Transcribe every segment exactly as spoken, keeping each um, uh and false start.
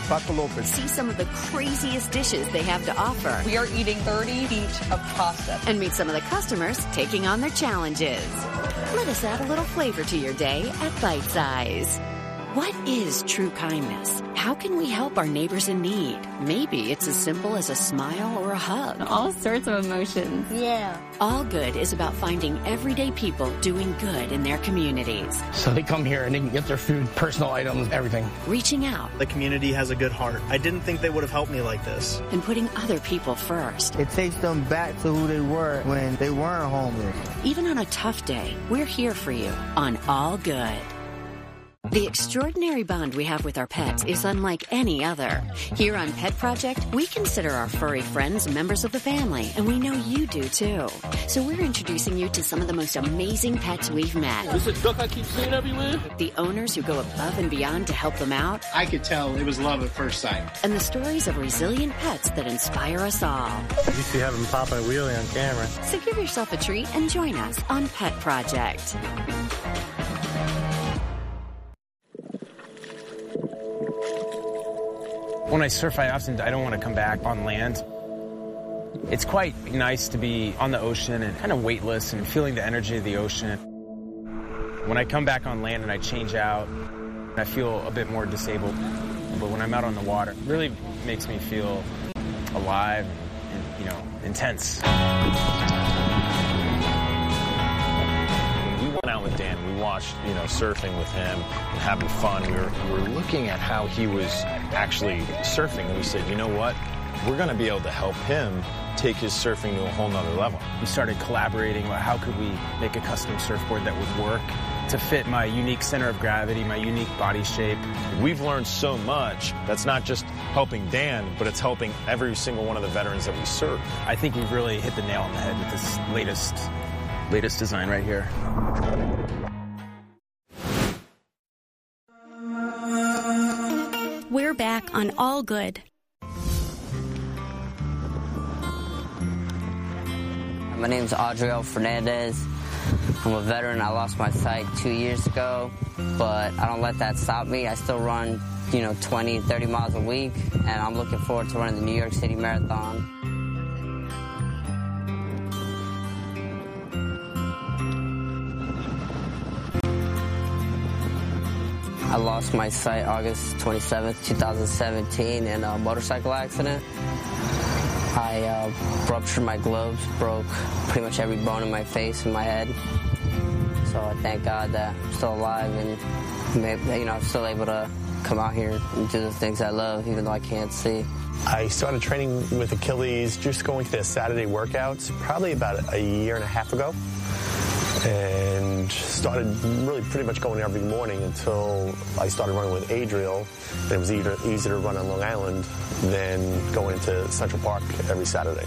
Paco Lopez. See some of the craziest dishes they have to offer. We are eating thirty each of pasta. And meet some of the customers taking on their challenges. Let us add a little flavor to your day at Bite Size. What is true kindness? How can we help our neighbors in need? Maybe it's as simple as a smile or a hug. All sorts of emotions. Yeah. All Good is about finding everyday people doing good in their communities. So they come here and they can get their food, personal items, everything. Reaching out. The community has a good heart. I didn't think they would have helped me like this. And putting other people first. It takes them back to who they were when they weren't homeless. Even on a tough day, we're here for you on All Good. The extraordinary bond we have with our pets is unlike any other. Here on Pet Project, we consider our furry friends members of the family, and we know you do too. So we're introducing you to some of the most amazing pets we've met. This is a duck I keep seeing everywhere. The owners who go above and beyond to help them out. I could tell it was love at first sight. And the stories of resilient pets that inspire us all. You used to have them pop a wheelie on camera. So give yourself a treat and join us on Pet Project. When I surf, I often I don't want to come back on land. It's quite nice to be on the ocean and kind of weightless and feeling the energy of the ocean. When I come back on land and I change out, I feel a bit more disabled. But when I'm out on the water, it really makes me feel alive and, you know, intense. We went out with Dan. We watched, you know, surfing with him and having fun. We were, we were looking at how he was actually surfing, and we said, you know what? We're going to be able to help him take his surfing to a whole nother level. We started collaborating about how could we make a custom surfboard that would work to fit my unique center of gravity, my unique body shape. We've learned so much that's not just helping Dan, but it's helping every single one of the veterans that we serve. I think we've really hit the nail on the head with this latest, latest design right here. We're back on All Good. My name's Adriel Fernandez. I'm a veteran. I lost my sight two years ago, but I don't let that stop me. I still run, you know, twenty, thirty miles a week, and I'm looking forward to running the New York City Marathon. I lost my sight August twenty-seventh, two thousand seventeen in a motorcycle accident. I uh, ruptured my globes, broke pretty much every bone in my face and my head. So I thank God that I'm still alive and, maybe, you know, I'm still able to come out here and do the things I love, even though I can't see. I started training with Achilles, just going to their Saturday workouts, probably about a year and a half ago. And started really pretty much going every morning until I started running with Adriel. And it was easier, easier to run on Long Island than going into Central Park every Saturday.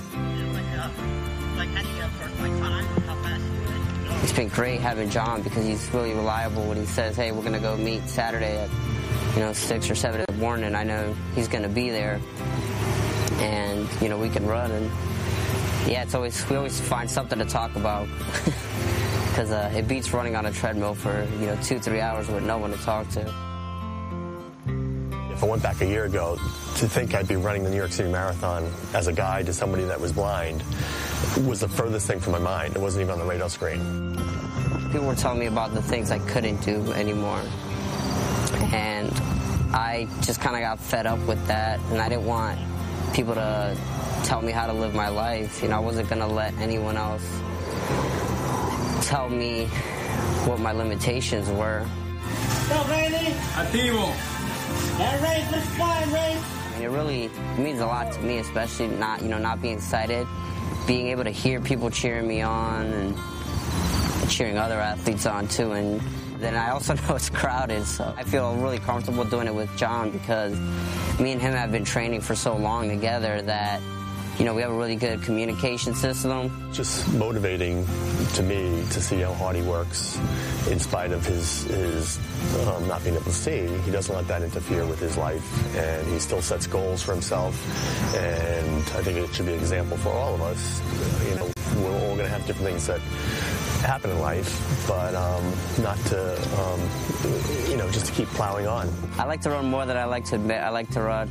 It's been great having John because he's really reliable when he says, hey, we're going to go meet Saturday at, you know, six or seven in the morning. I know he's going to be there. And, you know, we can run. And, yeah, it's always, we always find something to talk about. Because uh, it beats running on a treadmill for, you know, two, three hours with no one to talk to. If I went back a year ago, to think I'd be running the New York City Marathon as a guide to somebody that was blind was the furthest thing from my mind. It wasn't even on the radar screen. People were telling me about the things I couldn't do anymore. And I just kind of got fed up with that, and I didn't want people to tell me how to live my life. You know, I wasn't going to let anyone else tell me what my limitations were. What's up, Randy? Activo. That race, let's fly, race. I mean, it really it means a lot to me, especially not, you know, not being sighted, being able to hear people cheering me on and, and cheering other athletes on too. And then I also know it's crowded, so I feel really comfortable doing it with John because me and him have been training for so long together that, you know, we have a really good communication system. Just motivating to me to see how hard he works in spite of his, his um, not being able to see. He doesn't let that interfere with his life, and he still sets goals for himself. And I think it should be an example for all of us. You know, we're all going to have different things that happen in life, but um, not to, um, you know, just to keep plowing on. I like to run more than I like to admit. I like to run.